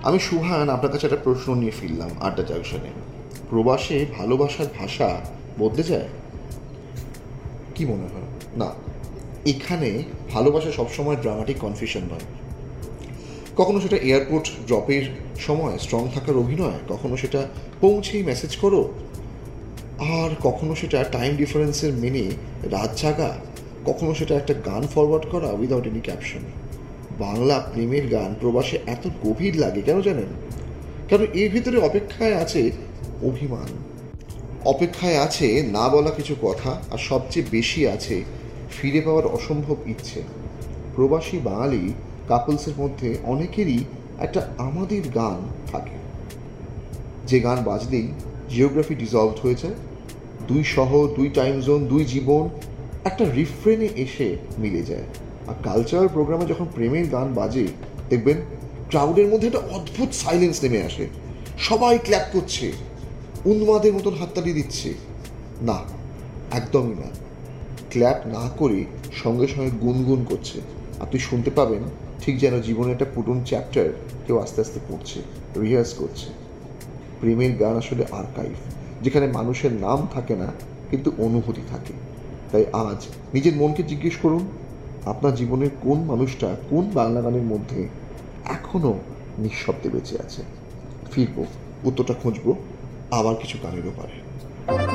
আমি সুহান আপনার কাছে একটা প্রশ্ন নিয়ে ফিরলাম আড্ডা জাংশনে। প্রবাসে ভালোবাসার ভাষা বদলে যায় কি মনে হয়? না, এখানে ভালোবাসা সবসময় ড্রামাটিক কনফিউশন নয়। কখনো সেটা এয়ারপোর্ট ড্রপের সময় স্ট্রং থাকার অভিনয়, কখনো সেটা পৌঁছেই মেসেজ করো, আর কখনো সেটা টাইম ডিফারেন্সের মেনে রাত জাগা, কখনো সেটা একটা গান ফরওয়ার্ড করা উইদাউট এনি ক্যাপশন। বাংলা প্রেমের গান প্রবাসে এত গভীর লাগে কেন জানেন? কারণ এর ভিতরে অপেক্ষায় আছে অভিমান, অপেক্ষায় আছে না বলা কিছু কথা, আর সবচেয়ে বেশি আছে ফিরে পাওয়ার অসম্ভব ইচ্ছে। প্রবাসী বাঙালি কাপলসের মধ্যে অনেকেরই একটা আমাদের গান থাকে, যে গান বাজলেই জিওগ্রাফি ডিসলভড হয়ে যায়। দুই শহর, দুই টাইম জোন, দুই জীবন একটা রিফ্রেনে এসে মিলে যায়। আর কালচারাল প্রোগ্রামে যখন প্রেমের গান বাজে, দেখবেন ক্রাউডের মধ্যে একটা অদ্ভুত সাইলেন্স নেমে আসে। সবাই ক্ল্যাপ করছে, উন্মাদের মতন হাততালি দিচ্ছে। না, একদমই না। ক্ল্যাপ না করে সঙ্গে সঙ্গে গুনগুন করছে। আপনি শুনতে পাবেন ঠিক যেন জীবনের একটা পুরনো চ্যাপ্টার কেউ আস্তে আস্তে পড়ছে, রিহার্স করছে। প্রেমের গান আসলে আর্কাইভ, যেখানে মানুষের নাম থাকে না কিন্তু অনুভূতি থাকে। তাই আজ নিজের মনকে জিজ্ঞেস করুন, আপনার জীবনের কোন মানুষটা কোন বাংলা গানের মধ্যে এখনও নিঃশব্দে বেঁচে আছে। ফিরবো, উত্তরটা খুঁজবো আবার কিছু গানেরও পারে।